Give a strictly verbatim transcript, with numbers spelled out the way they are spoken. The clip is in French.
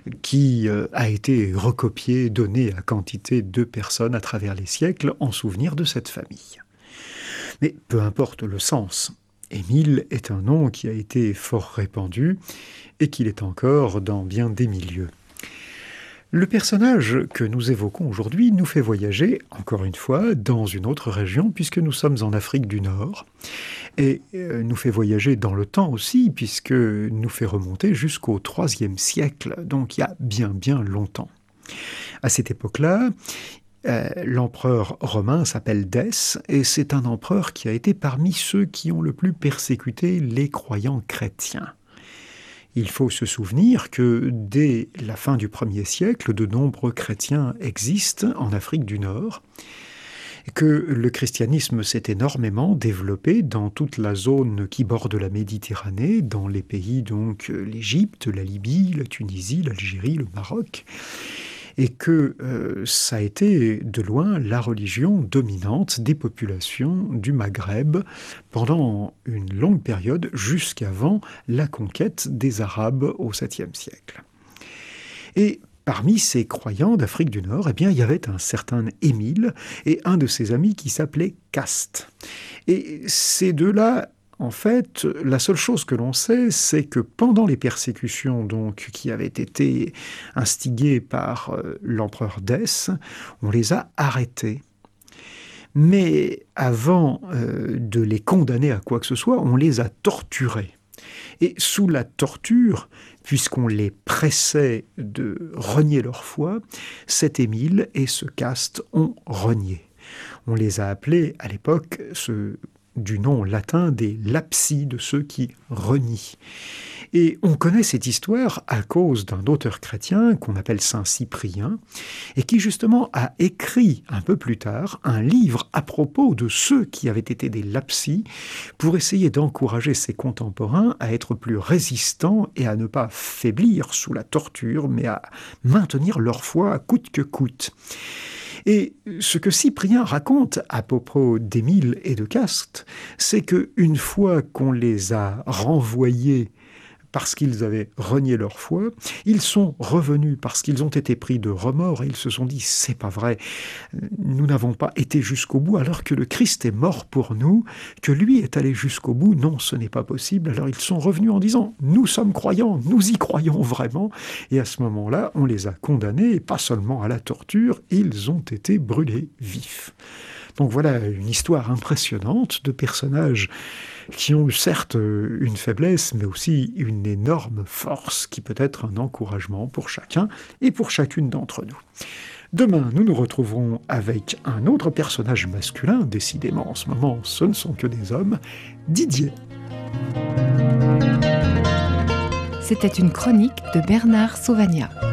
qui euh, a été recopié, donné à quantité de personnes à travers les siècles en souvenir de cette famille. Mais peu importe le sens, Émile est un nom qui a été fort répandu et qu'il est encore dans bien des milieux. Le personnage que nous évoquons aujourd'hui nous fait voyager, encore une fois, dans une autre région, puisque nous sommes en Afrique du Nord, et euh, nous fait voyager dans le temps aussi, puisque nous fait remonter jusqu'au troisième siècle, donc il y a bien bien longtemps. À cette époque-là, euh, l'empereur romain s'appelle Dèce, et c'est un empereur qui a été parmi ceux qui ont le plus persécuté les croyants chrétiens. Il faut se souvenir que dès la fin du premier siècle, de nombreux chrétiens existent en Afrique du Nord, et que le christianisme s'est énormément développé dans toute la zone qui borde la Méditerranée, dans les pays donc l'Égypte, la Libye, la Tunisie, l'Algérie, le Maroc, et que euh, ça a été de loin la religion dominante des populations du Maghreb pendant une longue période jusqu'avant la conquête des Arabes au septième siècle. Et parmi ces croyants d'Afrique du Nord, eh bien, il y avait un certain Émile et un de ses amis qui s'appelait Caste. Et ces deux-là, en fait, la seule chose que l'on sait, c'est que pendant les persécutions donc, qui avaient été instigées par euh, l'empereur Dèce, on les a arrêtés. Mais avant euh, de les condamner à quoi que ce soit, on les a torturés. Et sous la torture, puisqu'on les pressait de renier leur foi, cet Émile et ce Caste ont renié. On les a appelés à l'époque ce du nom latin des lapsi, de ceux qui renient. Et on connaît cette histoire à cause d'un auteur chrétien qu'on appelle saint Cyprien, et qui justement a écrit un peu plus tard un livre à propos de ceux qui avaient été des lapsi, pour essayer d'encourager ses contemporains à être plus résistants et à ne pas faiblir sous la torture, mais à maintenir leur foi coûte que coûte. Et ce que Cyprien raconte à propos d'Émile et de Caste, c'est qu'une fois qu'on les a renvoyés parce qu'ils avaient renié leur foi, ils sont revenus parce qu'ils ont été pris de remords et ils se sont dit « c'est pas vrai, nous n'avons pas été jusqu'au bout alors que le Christ est mort pour nous, que lui est allé jusqu'au bout, non, ce n'est pas possible ». Alors ils sont revenus en disant « nous sommes croyants, nous y croyons vraiment ». Et à ce moment-là, on les a condamnés, et pas seulement à la torture, ils ont été brûlés vifs. Donc voilà une histoire impressionnante de personnages qui ont eu certes une faiblesse, mais aussi une énorme force qui peut être un encouragement pour chacun et pour chacune d'entre nous. Demain, nous nous retrouverons avec un autre personnage masculin, décidément en ce moment ce ne sont que des hommes, Didier. C'était une chronique de Bernard Sauvagnat.